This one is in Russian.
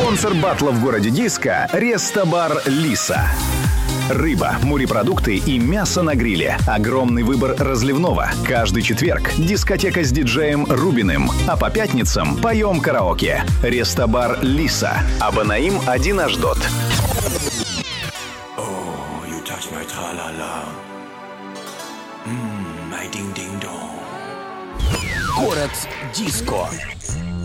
Спонсор батла в городе Диска — Рестобар Лиса. Рыба, морепродукты и мясо на гриле. Огромный выбор разливного. Каждый четверг дискотека с диджеем Рубиным. А по пятницам поем караоке. Рестобар Лиса. Абанаим 1 Ашдод. Город Диско.